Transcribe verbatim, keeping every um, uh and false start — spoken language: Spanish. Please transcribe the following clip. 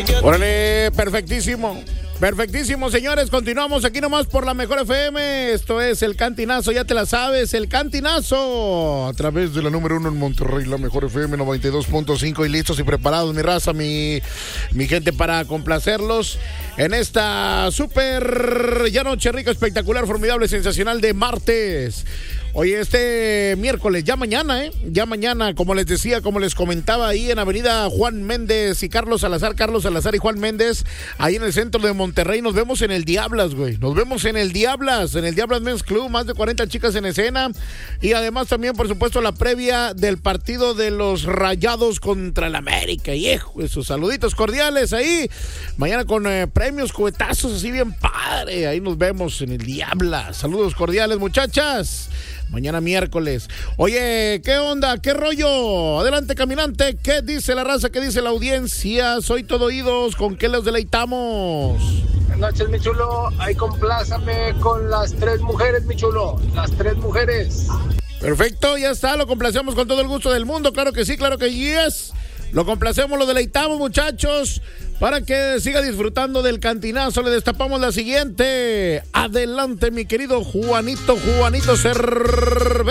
Órale, perfectísimo. Perfectísimo, señores. Continuamos aquí nomás por la Mejor F M. Esto es el Cantinazo, ya te la sabes, el Cantinazo. A través de la número uno en Monterrey, la Mejor F M noventa y dos punto cinco. Y listos y preparados, mi raza, mi, mi gente, para complacerlos en esta súper ya noche rica, espectacular, formidable, sensacional de martes. Oye, este miércoles, ya mañana, ¿eh? Ya mañana, como les decía, como les comentaba, ahí en Avenida Juan Méndez y Carlos Salazar, Carlos Salazar y Juan Méndez, ahí en el centro de Monterrey, nos vemos en el Diablas, güey. Nos vemos en el Diablas, en el Diablas Men's Club, más de cuarenta chicas en escena. Y además también, por supuesto, la previa del partido de los Rayados contra el América. Y esos saluditos cordiales ahí. Mañana con eh, premios, cubetazos, así bien padre. Ahí nos vemos en el Diablas. Saludos cordiales, muchachas. Mañana miércoles. Oye, ¿qué onda? ¿Qué rollo? Adelante, caminante. ¿Qué dice la raza? ¿Qué dice la audiencia? Soy todo oídos. ¿Con qué los deleitamos? Buenas noches, mi chulo. Ahí complázame con las tres mujeres, mi chulo. Las tres mujeres. Perfecto, ya está. Lo complacemos con todo el gusto del mundo. Claro que sí, claro que yes. Lo complacemos, lo deleitamos, muchachos, para que siga disfrutando del Cantinazo. Le destapamos la siguiente. Adelante, mi querido Juanito, Juanito Cervera.